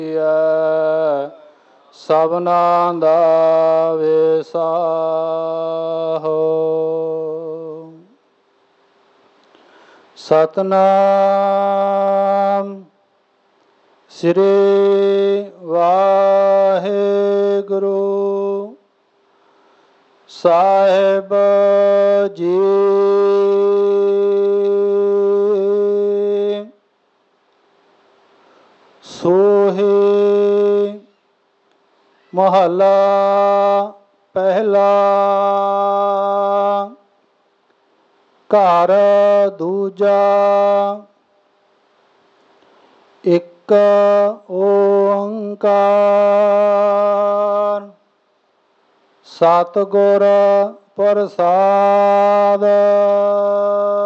ਸਭਨਾ ਦਾ ਵੇਸਾਹੋ। ਸਤਨਾਮ ਸ੍ਰੀ ਵਾਹਿਗੁਰੂ ਸਾਹਿਬ ਜੀ। ਸੋਹੀ ਮਹੱਲਾ ਪਹਿਲਾ। ਘਰ ਦੂਜਾ। ਇੱਕ ਓੰਕਾਰ ਸਤਿਗੁਰ ਪ੍ਰਸਾਦਿ।